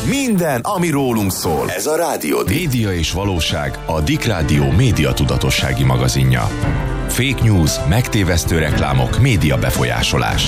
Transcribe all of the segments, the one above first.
Minden, ami rólunk szól. Ez a Rádió. Média és valóság, a Dick Rádió média tudatossági magazinja. Fake news, megtévesztő reklámok, média befolyásolás.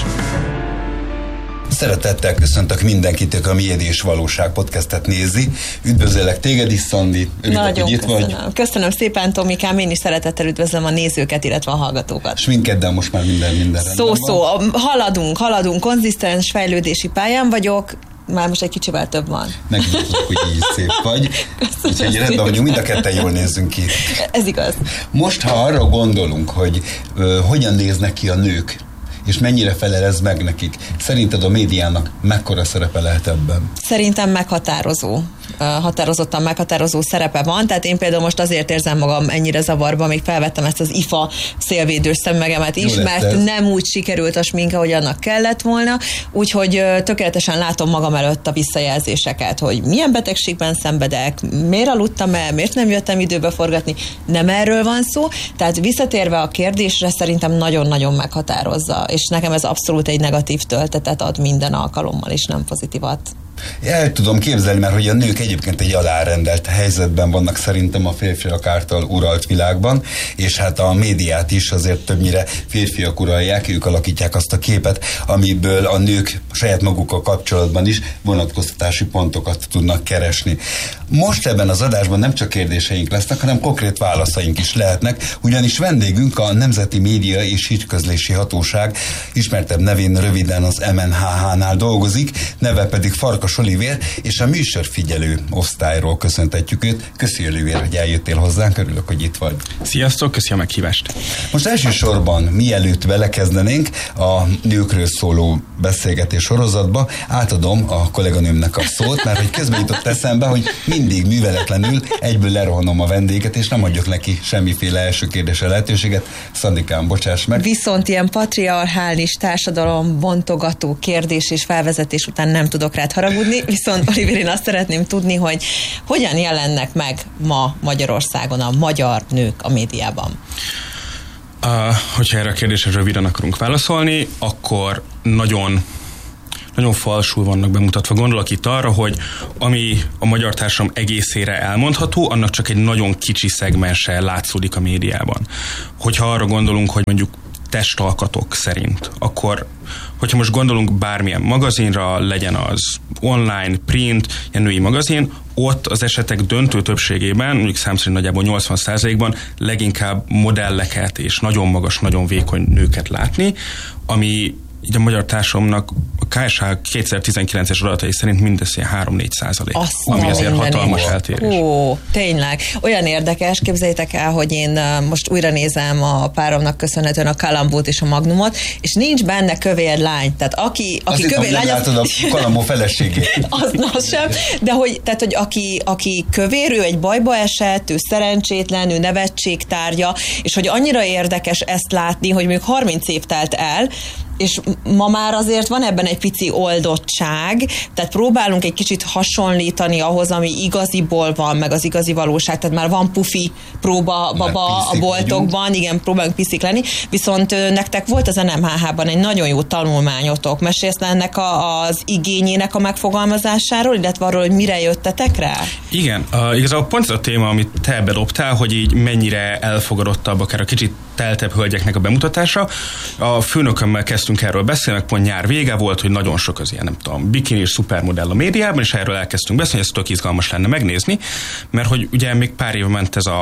Szeretettel köszöntök mindenkit, a Média és Valóság podcastet nézi. Üdvözöllek téged is, Szandi. Nagyon hogy itt vagy. Köszönöm szépen, Tomikám. Én is szeretettel üdvözlöm a nézőket, illetve a hallgatókat. És mindketten most már minden Szó. Haladunk. Konzisztens fejlődési pályán vagyok. Már most egy kicsivel több van. Megnyugtuk, hogy így szép vagy. Úgyhogy rendben vagyunk, mind a ketten jól nézzünk ki. Ez igaz. Most, ha arra gondolunk, hogy hogyan néznek ki a nők, és mennyire felel ez meg nekik, szerinted a médiának mekkora szerepe lehet ebben? Szerintem meghatározó. Határozottan meghatározó szerepe van, tehát én például most azért érzem magam ennyire zavarba, még felvettem ezt az IFA szélvédős szemüvegemet is, mert nem úgy sikerült a smink, ahogy annak kellett volna, úgyhogy tökéletesen látom magam előtt a visszajelzéseket, hogy milyen betegségben szenvedek, miért aludtam el, miért nem jöttem időbe forgatni, nem erről van szó, tehát visszatérve a kérdésre szerintem nagyon-nagyon meghatározza, és nekem ez abszolút egy negatív töltetet ad minden alkalommal, és nem pozitívat. El tudom képzelni, mert hogy a nők egyébként egy alárendelt helyzetben vannak szerintem a férfiak által uralt világban, és hát a médiát is azért többnyire férfiak uralják, ők alakítják azt a képet, amiből a nők saját magukkal kapcsolatban is vonatkoztatási pontokat tudnak keresni. Most ebben az adásban nem csak kérdéseink lesznek, hanem konkrét válaszaink is lehetnek, ugyanis vendégünk a Nemzeti Média és Hírközlési Hatóság, ismertebb nevén röviden az MNHH-nál dolgozik, neve pedig Farkas Olivér, és a műsorfigyelő osztályról köszöntetjük őt. Köszi, Olivér, hogy eljöttél hozzánk, örülök, hogy itt vagy. Sziasztok, köszi a meghívást. Most elsősorban, mielőtt belekezdenénk a nőkről szóló beszélgetés sorozatba, átadom a kolléganőmnek a szót, mert hogy közben jutott eszembe, hogy mindig műveletlenül egyből lerohanom a vendéget, és nem adjuk neki semmiféle első kérdésre lehetőséget. Szandikám, bocsáss meg. Viszont ilyen patriarchális társadalom bontogató kérdés és felvezetés után nem tudok rád haragudni, viszont Olivér, én azt szeretném tudni, hogy hogyan jelennek meg ma Magyarországon a magyar nők a médiában? Hogyha erre a kérdésre röviden akarunk válaszolni, akkor nagyon falsul vannak bemutatva. Gondolok itt arra, hogy ami a magyar társadalom egészére elmondható, annak csak egy nagyon kicsi szegmense látszódik a médiában. Hogyha arra gondolunk, hogy mondjuk testalkatok szerint, akkor hogyha most gondolunk bármilyen magazinra, legyen az online, print, ilyen női magazin, ott az esetek döntő többségében, mondjuk szám szerint nagyjából 80%-ban leginkább modelleket és nagyon magas, nagyon vékony nőket látni, ami így a magyar társadalomnak a KSH 2019-es adatai szerint mindössze 3-4%, ami azért hatalmas eltérés. Ó, tényleg. Olyan érdekes, képzeljétek el, hogy én most újra nézem a páromnak köszönhetően a Kalambót és a Magnumot, és nincs benne kövér lány. Tehát aki kövér lány... Látod a Kalambó feleségét. az sem, de hogy, tehát, hogy aki kövér, ő egy bajba esett, ő szerencsétlen, ő nevetségtárgya, és hogy annyira érdekes ezt látni, hogy még 30 év telt el, és ma már azért van ebben egy pici oldottság, tehát próbálunk egy kicsit hasonlítani ahhoz, ami igaziból van, meg az igazi valóság, tehát már van pufi próba baba a boltokban, igen, próbálunk piszik lenni, viszont nektek volt az NMHH-ban egy nagyon jó tanulmányotok, mesélsz ennek az igényének a megfogalmazásáról, illetve arról, hogy mire jöttetek rá? Igen, igazából pont ez a téma, amit te bedobtál, hogy így mennyire elfogadottabb akár a kicsit teltebb hölgyeknek a bemutatása. A főnökömmel kezdtünk erről beszélni, meg pont nyár vége volt, hogy nagyon sok az ilyen, nem tudom, bikini és szupermodell a médiában, és erről elkezdtünk beszélni, hogy ez tök izgalmas lenne megnézni, mert hogy ugye még pár éve ment ez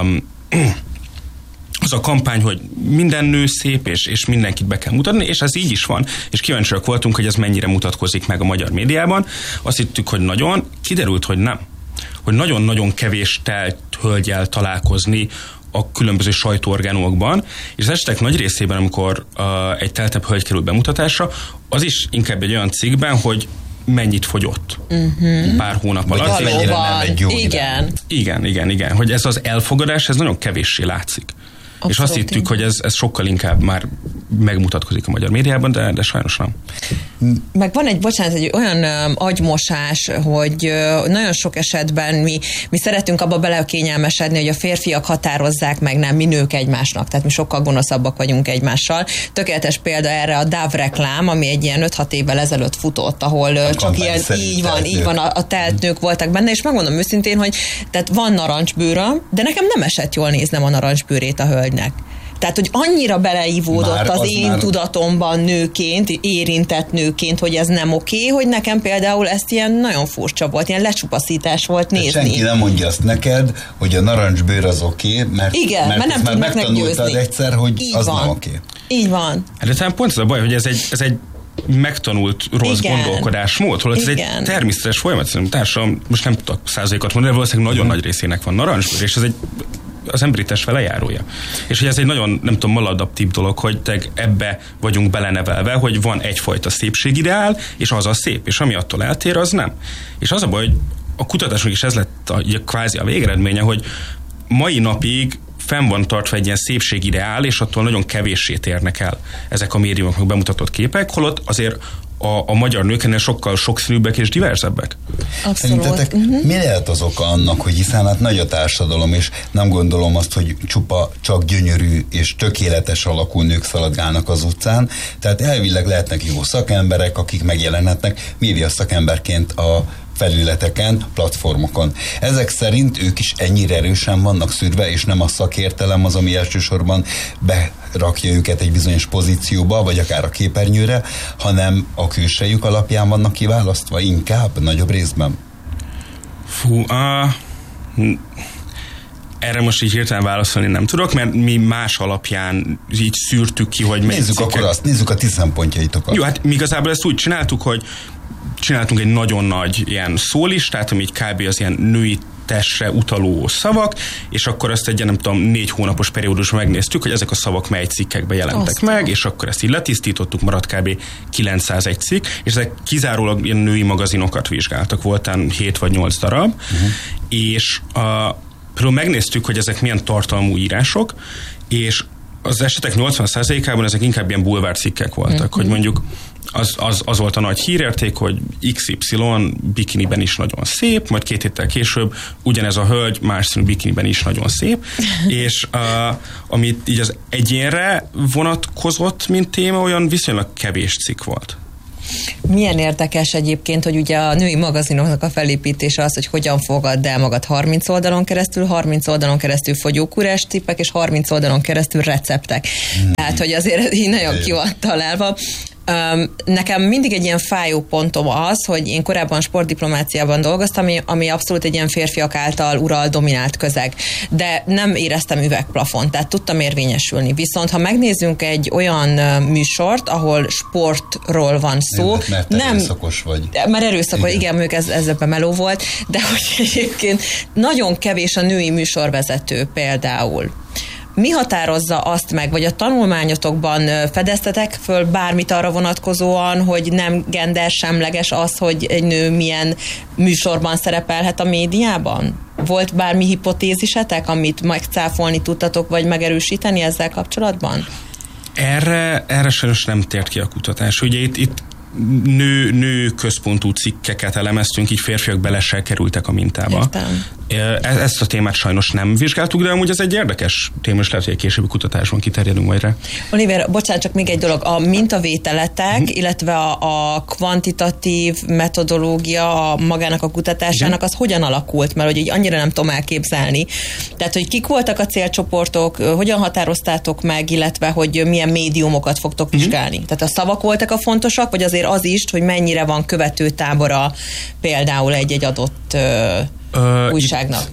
az a kampány, hogy minden nő szép, és mindenkit be kell mutatni, és ez így is van, és kíváncsiak voltunk, hogy ez mennyire mutatkozik meg a magyar médiában. Azt hittük, hogy nagyon, kiderült, hogy nem. Hogy nagyon-nagyon kevés telt hölgyel találkozni a különböző sajtóorgánumokban, és az esetek nagy részében, amikor egy teltebb hölgy kerül bemutatásra, az is inkább egy olyan cikkben, hogy mennyit fogyott pár hónap alatt. Mennyire nem egy jó igen. Igen. Hogy ez az elfogadás, ez nagyon kevéssé látszik. Abszolút, és azt hittük, hogy ez sokkal inkább már megmutatkozik a magyar médiában, de sajnos nem. Meg van egy olyan agymosás, hogy nagyon sok esetben mi szeretünk abba belekényelmesedni, hogy a férfiak határozzák meg, nem mi nők egymásnak, tehát mi sokkal gonoszabbak vagyunk egymással. Tökéletes példa erre a DAV reklám, ami egy ilyen 5-6 évvel ezelőtt futott, ahol csak ilyen így van, a telt nők voltak benne, és megmondom őszintén, hogy tehát van narancsbőröm, de nekem nem esett jól néznem a narancsbőrét a hölgynek. Tehát, hogy annyira beleívódott az én tudatomban nőként, érintett nőként, hogy ez nem oké, hogy nekem például ezt ilyen nagyon furcsa volt, ilyen lecsupaszítás volt nézni. De senki nem mondja azt neked, hogy a narancsbőr az oké, mert nem már megtanultad egyszer, hogy így az van. Nem oké. Így van. De talán pont ez a baj, hogy ez egy megtanult rossz gondolkodásmód, holott ez egy természetes folyamat. Társadalom, most nem tudok százalékot mondani, de valószínűleg nagyon nagy részének van narancsbőr, és ez az emberi test vele járója. És hogy ez egy nagyon, nem tudom, maladaptív dolog, hogy ebbe vagyunk belenevelve, hogy van egyfajta szépségideál, és az a szép, és ami attól eltér, az nem. És az a baj, hogy a kutatásnak is ez lett kvázi a végeredménye, hogy mai napig fenn van tartva egy ilyen szépségideál, és attól nagyon kevéssé térnek el ezek a médiumoknak bemutatott képek, holott azért a magyar nők ennél sokkal sokszínűbbek és diverzebbek. Szerintetek mi lehet az oka annak, hogy hiszen hát nagy a társadalom, és nem gondolom azt, hogy csak gyönyörű és tökéletes alakú nők szaladgálnak az utcán, tehát elvileg lehetnek jó szakemberek, akik megjelenhetnek média szakemberként a felületeken, platformokon. Ezek szerint ők is ennyire erősen vannak szűrve, és nem a szakértelem az, ami elsősorban berakja őket egy bizonyos pozícióba, vagy akár a képernyőre, hanem a külsejük alapján vannak kiválasztva inkább, nagyobb részben? Erre most így hirtelen válaszolni nem tudok, mert mi más alapján így szűrtük ki, hogy nézzük a ti szempontjaitokat. Jó, hát mi igazából ezt úgy csináltuk, hogy csináltunk egy nagyon nagy ilyen szólistát, ami így kb. Az ilyen női testre utaló szavak, és akkor ezt egy, nem tudom, 4 hónapos periódusban megnéztük, hogy ezek a szavak mely cikkekben jelentek meg, és akkor ezt így letisztítottuk, maradt kb. 901 cikk, és ezek kizárólag ilyen női magazinokat vizsgáltak, voltán 7 vagy 8 darab, és például megnéztük, hogy ezek milyen tartalmú írások, és az esetek 80%-ában ezek inkább ilyen bulvárcikkek voltak, hogy mondjuk az volt a nagy hírérték, hogy XY bikiniben is nagyon szép, majd 2 héttel később ugyanez a hölgy más színű bikiniben is nagyon szép, és amit így az egyénre vonatkozott, mint téma, olyan viszonylag kevés cikk volt. Milyen érdekes egyébként, hogy ugye a női magazinoknak a felépítése az, hogy hogyan fogadd el magad 30 oldalon keresztül, 30 oldalon keresztül fogyókúrás tippek, és 30 oldalon keresztül receptek. Tehát, hogy azért így nagyon ki van találva. Nekem mindig egy ilyen fájó pontom az, hogy én korábban sportdiplomáciában dolgoztam, ami abszolút egy ilyen férfiak által uralt, dominált közeg, de nem éreztem üvegplafont, tehát tudtam érvényesülni. Viszont ha megnézzünk egy olyan műsort, ahol sportról van szó, mert erőszakos vagy. Mert erőszakos, igen, mondjuk ez ebben meló volt, de hogy egyébként nagyon kevés a női műsorvezető például. Mi határozza azt meg, vagy a tanulmányotokban fedeztetek föl bármit arra vonatkozóan, hogy nem gendersemleges az, hogy egy nő milyen műsorban szerepelhet a médiában? Volt bármi hipotézisetek, amit megcáfolni tudtatok, vagy megerősíteni ezzel kapcsolatban? Erre sajnos nem tért ki a kutatás. Ugye itt nő központú cikkeket elemeztünk, így férfiak bele se kerültek a mintába. Értem. Ezt a témát sajnos nem vizsgáltuk, de amúgy ez egy érdekes téma, és lehet, hogy egy későbbi kutatásban kiterjedünk majd rá. Oliver, bocsánat, csak még egy dolog. A mintavételetek, illetve a kvantitatív metodológia a magának a kutatásának, az hogyan alakult? Mert hogy így annyira nem tudom elképzelni. Tehát, hogy kik voltak a célcsoportok, hogyan határoztátok meg, illetve, hogy milyen médiumokat fogtok vizsgálni? Tehát a szavak voltak a fontosak, vagy azért az is, hogy mennyire van követőtábora például egy adott újságnak?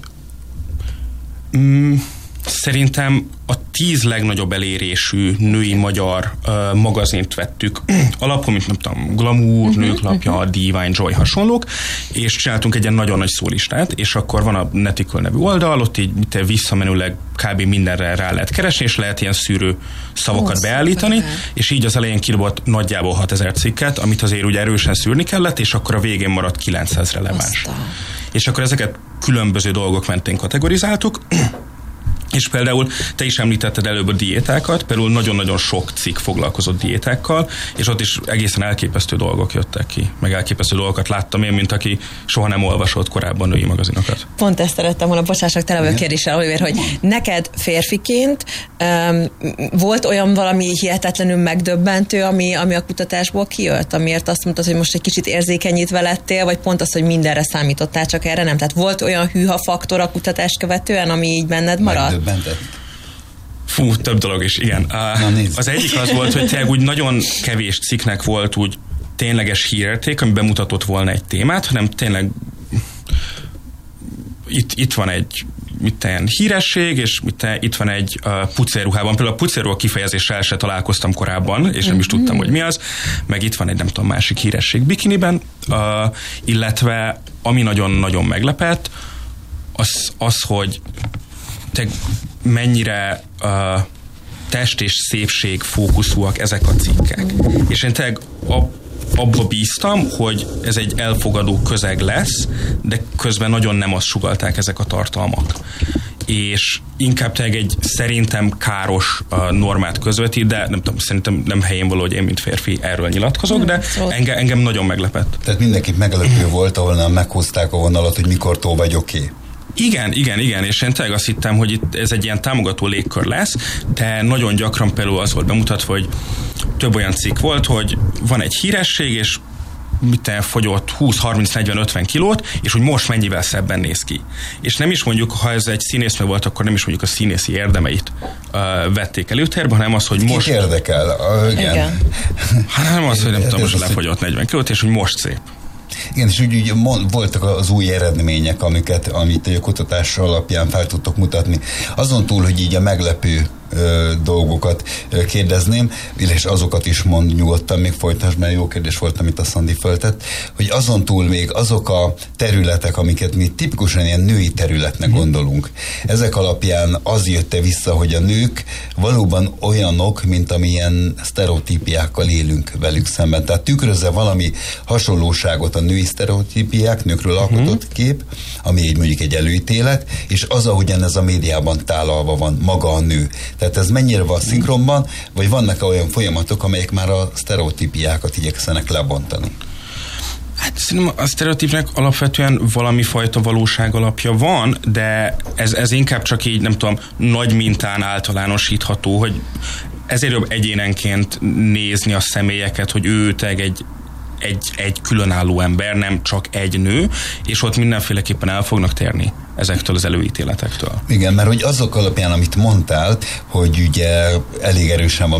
Szerintem a 10 legnagyobb elérésű női magyar magazint vettük alapul, mint nem tudom, Glamour, Nőklapja, Divine, Joy, hasonlók, és csináltunk egy ilyen nagyon nagy szólistát, és akkor van a Neticle nevű oldal, ott így visszamenőleg kb. Mindenre rá lehet keresni, és lehet ilyen szűrő szavakat beállítani, és így az elején kidobott nagyjából 6000 cikket, amit azért ugye erősen szűrni kellett, és akkor a végén maradt 900 releváns. És akkor ezeket különböző dolgok mentén kategorizáltuk, És például te is említetted előbb a diétákat, például nagyon-nagyon sok cikk foglalkozott diétákkal, és ott is egészen elképesztő dolgok jöttek ki, meg elképesztő dolgokat láttam én, mint aki soha nem olvasott korábban női magazinokat. Pont ezt szerettem volna, bocsássak tele a kérdéssel, Oliver, hogy neked férfiként volt olyan valami hihetetlenül megdöbbentő, ami a kutatásból kijött, amiért azt mondtad, hogy most egy kicsit érzékenyítve lettél, vagy pont az, hogy mindenre számítottál, csak erre nem? Tehát volt olyan hűha faktor a kutatást követően, ami így benned maradt? Fú, több dolog is, igen. Az egyik az volt, hogy tényleg úgy nagyon kevés cikknek volt úgy tényleges hírérték, ami bemutatott volna egy témát, hanem tényleg itt van egy híresség, és itt van egy pucérruhában. Például a pucérruha kifejezéssel se találkoztam korábban, és nem is tudtam, hogy mi az. Meg itt van egy, nem tudom, másik híresség bikiniben, illetve ami nagyon-nagyon meglepett, az hogy te mennyire test és szépség fókuszúak ezek a cikkek. És én tényleg abba bíztam, hogy ez egy elfogadó közeg lesz, de közben nagyon nem azt sugallták ezek a tartalmak. És inkább tényleg egy szerintem káros normát közvetít, de nem tudom, szerintem nem helyén való, hogy én, mint férfi erről nyilatkozok, de engem nagyon meglepett. Tehát mindenképp meglepő volt, ahol meghozták a vonalat, hogy mikortól vagy oké. Igen, és én tényleg azt hittem, hogy itt ez egy ilyen támogató légkör lesz, de nagyon gyakran például az volt bemutatva, hogy több olyan cikk volt, hogy van egy híresség, és fogyott 20-30-40-50 kilót, és hogy most mennyivel szebben néz ki. És nem is mondjuk, ha ez egy színésznő volt, akkor nem is mondjuk a színészi érdemeit vették előtérbe, hanem az, hogy most... Kit érdekel? Igen. Nem az, hogy nem tudom, most lefogyott 40 kilót, és hogy most szép. Igen, és úgy voltak az új eredmények, amit a kutatás alapján fel tudtok mutatni. Azon túl, hogy így a meglepő dolgokat kérdezném, és azokat is mond nyugodtan, még folytasd, mert jó kérdés volt, amit a Szandi föltett, hogy azon túl még azok a területek, amiket mi tipikusan ilyen női területnek gondolunk, ezek alapján az jött-e vissza, hogy a nők valóban olyanok, mint amilyen sztereotípiákkal élünk velük szemben. Tehát tükrözze valami hasonlóságot a női sztereotípiák, nőkről alkotott kép, ami mondjuk egy előítélet, és az, ahogyan ez a médiában tálalva van, maga a nő. Tehát ez mennyire van szinkronban, vagy vannak olyan folyamatok, amelyek már a sztereotípiákat igyekszenek lebontani? Hát szerintem a sztereotípnek alapvetően valami fajta valóság alapja van, de ez inkább csak így, nem tudom, nagy mintán általánosítható, hogy ezért jobb egyénenként nézni a személyeket, hogy ő egy különálló ember, nem csak egy nő, és ott mindenféleképpen el fognak térni ezektől az előítéletektől. Igen, mert hogy azok alapján, amit mondtál, hogy ugye elég erősen van